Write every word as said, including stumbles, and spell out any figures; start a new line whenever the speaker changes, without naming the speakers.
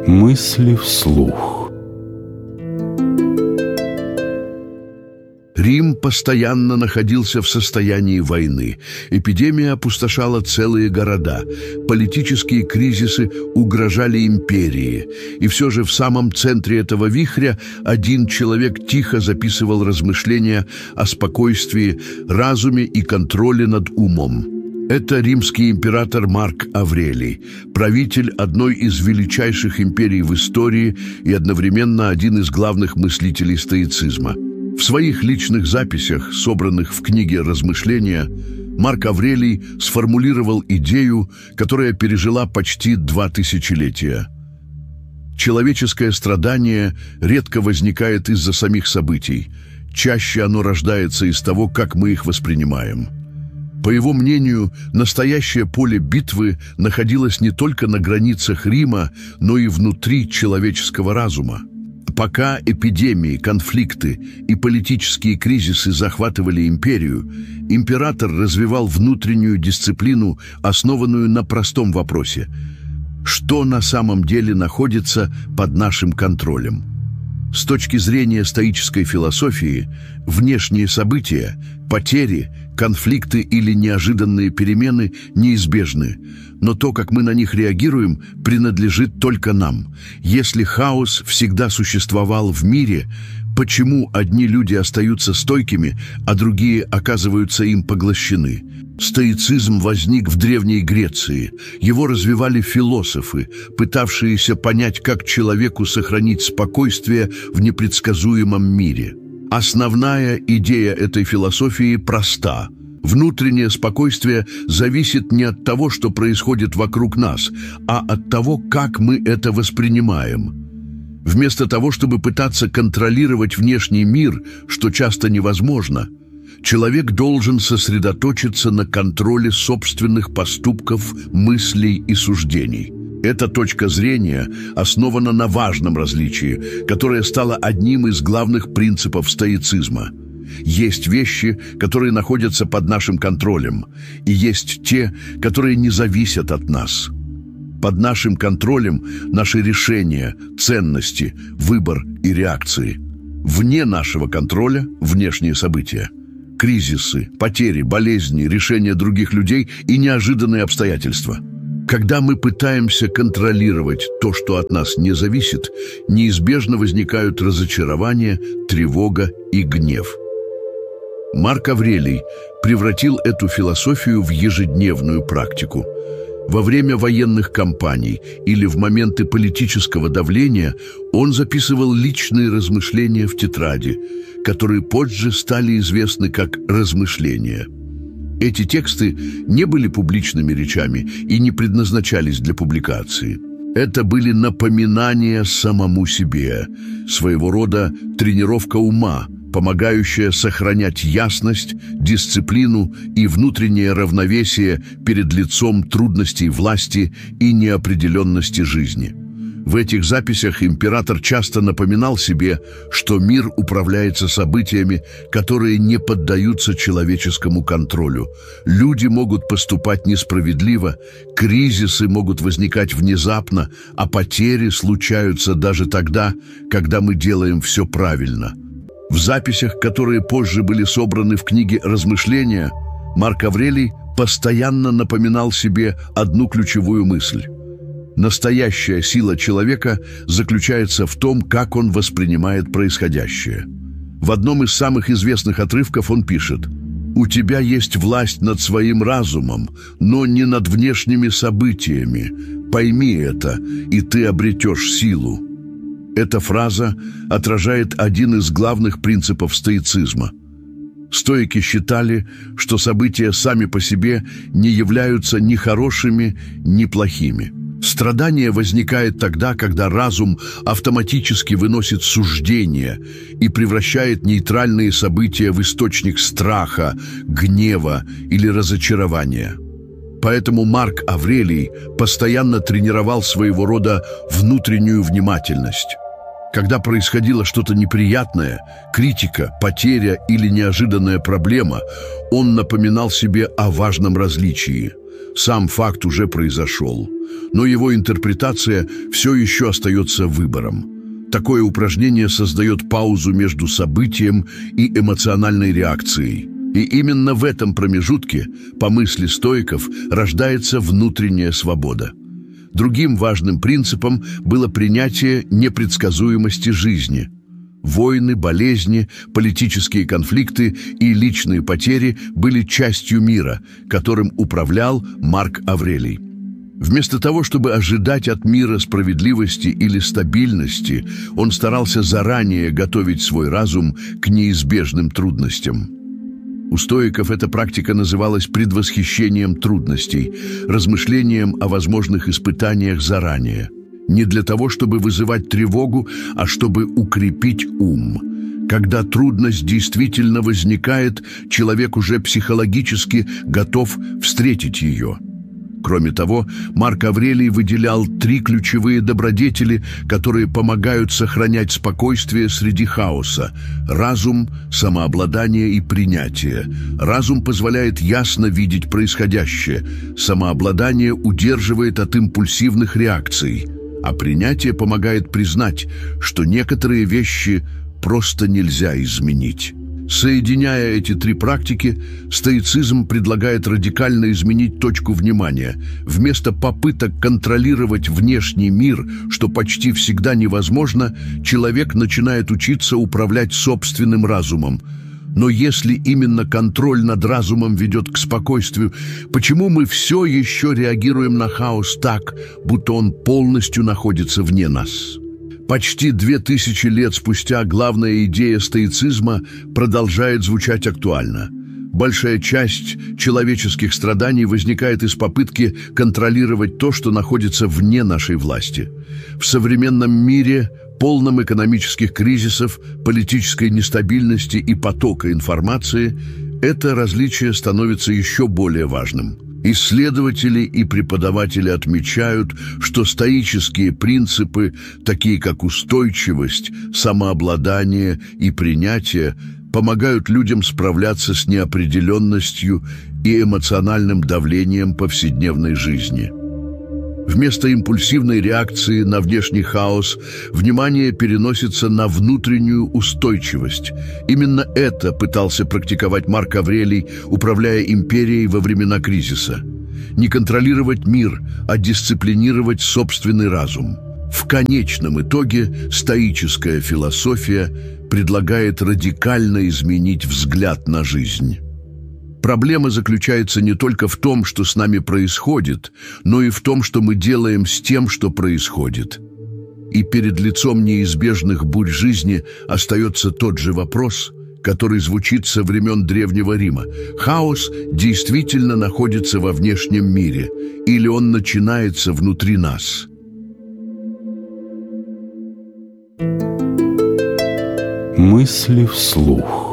Мысли вслух.
Рим постоянно находился в состоянии войны. Эпидемия опустошала целые города. Политические кризисы угрожали империи. И все же в самом центре этого вихря один человек тихо записывал размышления о спокойствии, разуме и контроле над умом. Это римский император Марк Аврелий, правитель одной из величайших империй в истории и одновременно один из главных мыслителей стоицизма. В своих личных записях, собранных в книге «Размышления», Марк Аврелий сформулировал идею, которая пережила почти два тысячелетия. Человеческое страдание редко возникает из-за самих событий, чаще оно рождается из того, как мы их воспринимаем. По его мнению, настоящее поле битвы находилось не только на границах Рима, но и внутри человеческого разума. Пока эпидемии, конфликты и политические кризисы захватывали империю, император развивал внутреннюю дисциплину, основанную на простом вопросе: что на самом деле находится под нашим контролем? С точки зрения стоической философии, внешние события, потери, конфликты или неожиданные перемены неизбежны, но то, как мы на них реагируем, принадлежит только нам. Если хаос всегда существовал в мире, почему одни люди остаются стойкими, а другие оказываются им поглощены? Стоицизм возник в Древней Греции. Его развивали философы, пытавшиеся понять, как человеку сохранить спокойствие в непредсказуемом мире. Основная идея этой философии проста. Внутреннее спокойствие зависит не от того, что происходит вокруг нас, а от того, как мы это воспринимаем. Вместо того, чтобы пытаться контролировать внешний мир, что часто невозможно, человек должен сосредоточиться на контроле собственных поступков, мыслей и суждений. Эта точка зрения основана на важном различии, которое стало одним из главных принципов стоицизма. Есть вещи, которые находятся под нашим контролем, и есть те, которые не зависят от нас. Под нашим контролем наши решения, ценности, выбор и реакции. Вне нашего контроля внешние события. Кризисы, потери, болезни, решения других людей и неожиданные обстоятельства. Когда мы пытаемся контролировать то, что от нас не зависит, неизбежно возникают разочарование, тревога и гнев. Марк Аврелий превратил эту философию в ежедневную практику. Во время военных кампаний или в моменты политического давления он записывал личные размышления в тетради, которые позже стали известны как «размышления». Эти тексты не были публичными речами и не предназначались для публикации. Это были напоминания самому себе, своего рода тренировка ума, помогающая сохранять ясность, дисциплину и внутреннее равновесие перед лицом трудностей власти и неопределенности жизни. В этих записях император часто напоминал себе, что мир управляется событиями, которые не поддаются человеческому контролю. Люди могут поступать несправедливо, кризисы могут возникать внезапно, а потери случаются даже тогда, когда мы делаем все правильно. В записях, которые позже были собраны в книге «Размышления», Марк Аврелий постоянно напоминал себе одну ключевую мысль. Настоящая сила человека заключается в том, как он воспринимает происходящее. В одном из самых известных отрывков он пишет: «У тебя есть власть над своим разумом, но не над внешними событиями. Пойми это, и ты обретешь силу». Эта фраза отражает один из главных принципов стоицизма. Стоики считали, что события сами по себе не являются ни хорошими, ни плохими. Страдание возникает тогда, когда разум автоматически выносит суждения и превращает нейтральные события в источник страха, гнева или разочарования. Поэтому Марк Аврелий постоянно тренировал своего рода внутреннюю внимательность. Когда происходило что-то неприятное, критика, потеря или неожиданная проблема, он напоминал себе о важном различии. Сам факт уже произошел, но его интерпретация все еще остается выбором. Такое упражнение создает паузу между событием и эмоциональной реакцией. И именно в этом промежутке, по мысли стоиков, рождается внутренняя свобода. Другим важным принципом было принятие непредсказуемости жизни. Войны, болезни, политические конфликты и личные потери были частью мира, которым управлял Марк Аврелий. Вместо того, чтобы ожидать от мира справедливости или стабильности, он старался заранее готовить свой разум к неизбежным трудностям. У стоиков эта практика называлась предвосхищением трудностей, размышлением о возможных испытаниях заранее. Не для того, чтобы вызывать тревогу, а чтобы укрепить ум. Когда трудность действительно возникает, человек уже психологически готов встретить ее. Кроме того, Марк Аврелий выделял три ключевые добродетели, которые помогают сохранять спокойствие среди хаоса: разум, самообладание и принятие. Разум позволяет ясно видеть происходящее, самообладание удерживает от импульсивных реакций, а принятие помогает признать, что некоторые вещи просто нельзя изменить. Соединяя эти три практики, стоицизм предлагает радикально изменить точку внимания. Вместо попыток контролировать внешний мир, что почти всегда невозможно, человек начинает учиться управлять собственным разумом. Но если именно контроль над разумом ведет к спокойствию, почему мы все еще реагируем на хаос так, будто он полностью находится вне нас? Почти две тысячи лет спустя главная идея стоицизма продолжает звучать актуально. Большая часть человеческих страданий возникает из попытки контролировать то, что находится вне нашей власти. В современном мире, полном экономических кризисов, политической нестабильности и потока информации, это различие становится еще более важным. Исследователи и преподаватели отмечают, что стоические принципы, такие как устойчивость, самообладание и принятие, помогают людям справляться с неопределенностью и эмоциональным давлением повседневной жизни. Вместо импульсивной реакции на внешний хаос внимание переносится на внутреннюю устойчивость. Именно это пытался практиковать Марк Аврелий, управляя империей во времена кризиса. Не контролировать мир, а дисциплинировать собственный разум. В конечном итоге стоическая философия предлагает радикально изменить взгляд на жизнь. Проблема заключается не только в том, что с нами происходит, но и в том, что мы делаем с тем, что происходит. И перед лицом неизбежных бурь жизни остается тот же вопрос, который звучит со времен Древнего Рима. Хаос действительно находится во внешнем мире, или он начинается внутри нас?
Мысли вслух.